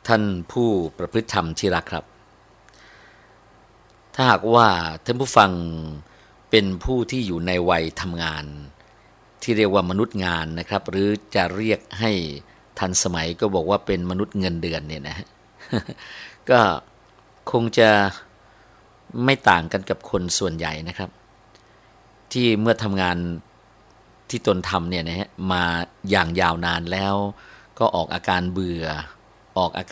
ท่านผู้ประพฤติธรรมที่รักครับถ้าหากว่าท่านผู้ฟังเป็นผู้ที่อยู่ในวัยทำงานที่เรียกว่ามนุษย์งานนะครับหรือจะเรียกให้ทันสมัยก็บอกว่าเป็นมนุษย์เงินเดือนเนี่ยนะฮะ ก็คงจะไม่ต่างกันกับคนส่วนใหญ่นะครับที่เมื่อทำงานที่ตนทำเนี่ยนะฮะมาอย่างยาวนานแล้วก็ออกอาการเบื่อออกอา